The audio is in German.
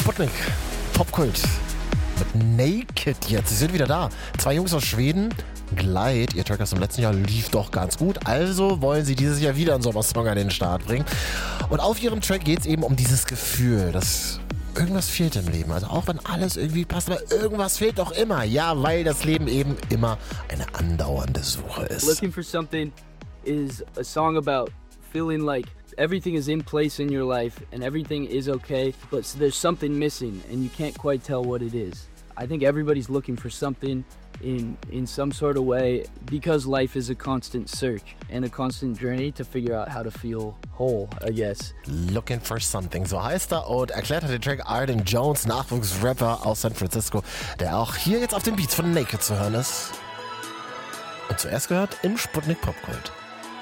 Sputnik Popkult mit Naked jetzt. Sie sind wieder da. 2 Jungs aus Schweden. Glide, ihr Track aus dem letzten Jahr lief doch ganz gut. Also wollen sie dieses Jahr wieder einen Sommersong an den Start bringen. Und auf ihrem Track geht es eben um dieses Gefühl, dass irgendwas fehlt im Leben. Also auch wenn alles irgendwie passt, aber irgendwas fehlt doch immer. Ja, weil das Leben eben immer eine andauernde Suche ist. Looking for Something is a song about feeling like everything is in place in your life and everything is okay, but there's something missing and you can't quite tell what it is. I think everybody's looking for something in some sort of way because life is a constant search and a constant journey to figure out how to feel whole, I guess. Looking for Something, so heißt er und erklärt hat den Track Arden Jones, Nachwuchsrapper aus San Francisco, der auch hier jetzt auf den Beats von Naked zu hören ist. Und zuerst gehört im Sputnik Popkult.